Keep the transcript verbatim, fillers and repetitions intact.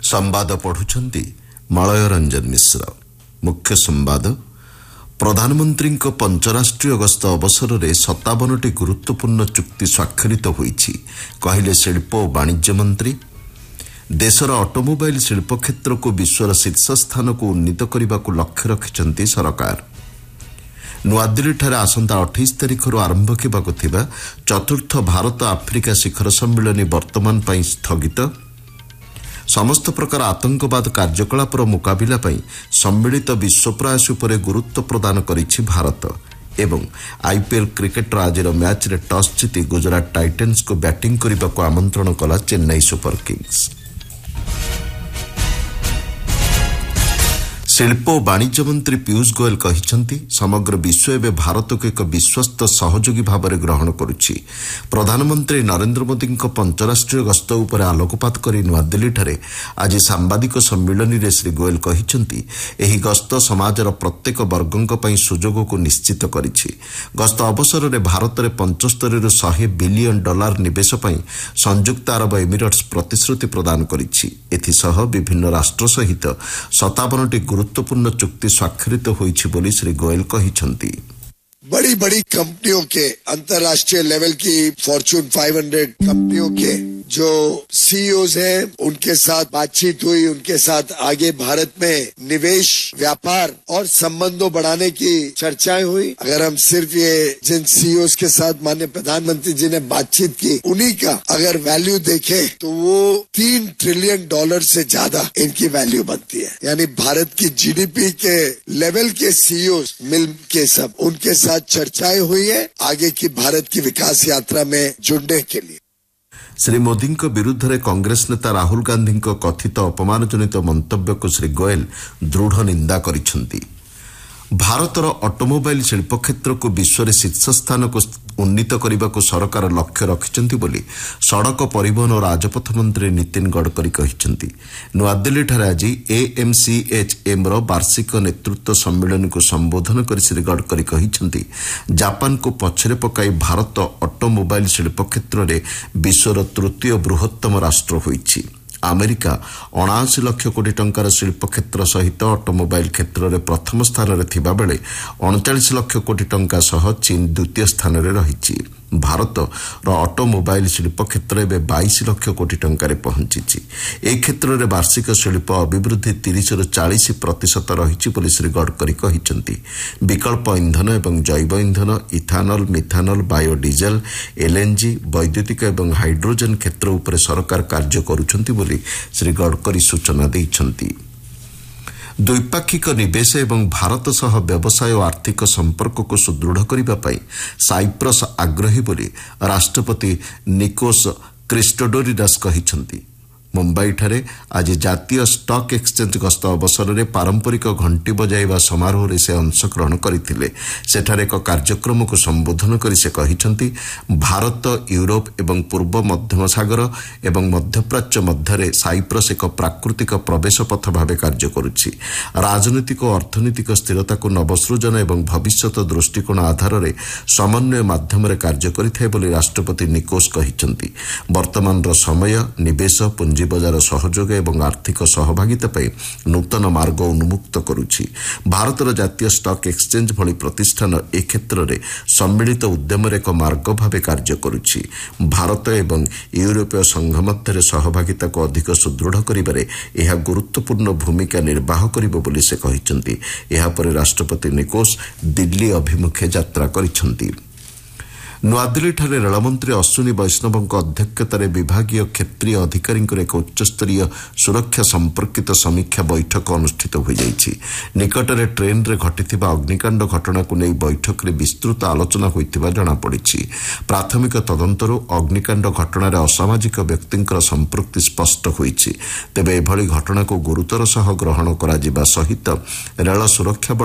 संवाद पढ़ुछंती मलय रंजन मिश्र। मुख्य संवाद प्रधानमंत्री पंचराष्ट्रीय गस्त अवसर में सत्तावन टी गुरुत्वपूर्ण चुक्ति स्वाक्षरित होईछि कहले शिल्प और वाणिज्य मंत्री। देशर ऑटोमोबाइल शिल्प क्षेत्र को विश्वर शीर्ष स्थान को उन्नीत करने को लक्ष्य रखिछंती सरकार। नुआदिल्ली ठारे आसंता अठाईस तारिख आरंभ होबाकु थिबा चतुर्थ भारत आफ्रिका शिखर सम्मेलन वर्तमान पई स्थगित। समस्त प्रकार आतंकवाद कार्यकलापर मुकाबिला पई सम्मिलित विश्व प्रयास उपरे गुरुत्व प्रदान करिछि भारत। एवं आईपीएल क्रिकेट आज मैच रे टॉस जीति गुजरात टाइटन्स को बैटिंग करने को आमंत्रण कला चेन्नई सुपर किंग्स। शिल्प और वाणिज्य मंत्री पीयूष गोयल कहिछंती समग्र विश्व एवं भारत को एक विश्वस्त सहयोगी भाव में ग्रहण करुछि। प्रधानमंत्री नरेंद्र मोदी पंचराष्ट्रीय गस्त उपर आलोकपात करी नुआदिल्ली ठारे आज सांबादिक सम्मिलन में श्री गोयल कहिछंती एही गस्त समाजर प्रत्येक वर्गों पई सुजोग को निश्चित करिछि। गस्त अवसर में भारत में पंचस्तरी रु सौ बिलियन डॉलर निवेश पई संयुक्त अरब एमिरेट्स प्रतिश्रुति प्रदान करिछि। एथिसह विभिन्न राष्ट्र सहित सत्तावन टी गुरुत्वपूर्ण चुक्ति स्वाक्षरित होईछि बोली श्री गोयल कहिछंती। बड़ी बड़ी कंपनियों के अंतर्राष्ट्रीय लेवल की फॉर्च्यून पाँच सौ कंपनियों के जो सीईओज हैं उनके साथ बातचीत हुई। उनके साथ आगे भारत में निवेश, व्यापार और संबंधों बढ़ाने की चर्चाएं हुई। अगर हम सिर्फ ये जिन सीईओज के साथ माननीय प्रधानमंत्री जी ने बातचीत की उन्हीं का अगर वैल्यू देखें तो वो तीन ट्रिलियन डॉलर से ज्यादा इनकी वैल्यू बनती है। यानी भारत की जीडीपी के लेवल के सीईओज मिल के सब उनके साथ चर्चाएं हुई है आगे की भारत की विकास यात्रा में जुड़ने के लिए। श्री मोदी विरुद्ध में कांग्रेस नेता राहुल गांधी कथित अपमानजनित मंतव्य को श्री गोयल दृढ़ निंदा करिछंती। भारतर ऑटोमोबाइल शिल्प क्षेत्र को विश्व में शीर्ष स्थान को उन्नीत करने को सरकार लक्ष्य रखिछंती बोली सड़क परिवहन और राजपथ मंत्री नितिन गडकरी कहिछंती। नुआदिल्ली ठारे आज एएमसीएचएम रो वार्षिक नेतृत्व सम्मेलन को संबोधन कर श्री गडकरी कहिछंती जापान को पछरे पकाई भारत ऑटोमोबाइल शिल्प क्षेत्र में विश्वर तृतीय बृहत्तम राष्ट्र होईछि। अमेरिका अणाशी लक्ष कोटी टंकार शिल्प क्षेत्र सहित ऑटोमोबाइल क्षेत्र में प्रथम स्थान में थिबा बेले अड़तालीस लक्ष कोटी टंका सह चीन द्वितीय स्थान में रहिछि। भारत ऑटोमोबाइल शिल्प क्षेत्र में बाईस लक्ष कोटी टंकार पहुंची। ए क्षेत्र में वार्षिक शिल्प अभिवृद्धि तीस रु चालीस प्रतिशत रही बोली श्री गडकरी कहिछंती। विकल्प इंधन एवं जैव इंधन, इथानल, मिथानल, बायोडीजेल, एलएनजी, वैद्युतिक एवं हाइड्रोजन क्षेत्र उपर सरकार कार्य करुछंती बोली श्री गडकरी सूचना दैछंती। द्विपाक्षिक निवेश एवं भारत सह व्यवसाय और आर्थिक संपर्क को सुदृढ़ करने पर साइप्रस आग्रही बोली राष्ट्रपति निकोस क्रिस्टोडोरिडास कहिछंती। मुंबई ठारे आज जातीय स्टॉक एक्सचेंज गस्त अवसर में पारंपरिक घंटी बजाइवा समारोह में से अंशग्रहण करथिले। सेठारे एक कार्यक्रम को संबोधन कर से कहिछंती भारत, यूरोप एवं पूर्व मध्यम सागर एवं मध्यप्राच्य मध्य साइप्रस एक प्राकृतिक प्रवेश पथ भाव कार्य करुछि। राजनीतिक और अर्थनैतिक स्थिरता को नवसृजन एवं भविष्यत दृष्टिकोण आधार में समन्वय माध्यम कार्य करिथाय बोली राष्ट्रपति निकोस कहिछंती। वर्तमान समय निवेश, पूंजी बजार सहयोग एवं आर्थिक सहभागिता पर नूतन मार्ग उन्मुक्त करुछि। भारतर जातीय स्टॉक एक्सचेंज भली प्रतिष्ठान ए क्षेत्र में सम्मिलित उद्यम एक मार्ग भाव कार्य करुछि। भारत एवं यूरोपीय संघ मध्य सहभागिता को अधिक सुदृढ़ करिबारे यह गुरुत्वपूर्ण भूमिका निर्वाह करिबो बोली से कहिछंती। एहा परे राष्ट्रपति निकोस दिल्ली अभिमुखे यात्रा करिछंती। नुआदिल्ली ठारे रेलमंत्री अश्विनी वैष्णव अध्यक्षतार विभागीय क्षेत्रीय अधिकारी एक उच्चस्तरीय सुरक्षा संपर्कित समीक्षा बैठक अनुष्ठित हो जाइछि। निकटरे ट्रेन रे घटिथिबा अग्निकांड घटना को नहीं बैठक में विस्तृत आलोचना होइतिबा जणा पड़िछि। प्राथमिक तदंतरु अग्निकांड घटना रे असामाजिक व्यक्तिंकर संपृक्ति स्पष्ट होइछि। तेबे एभली घटना को गुरुतर सह ग्रहण करा जिबा सहित रेल सुरक्षा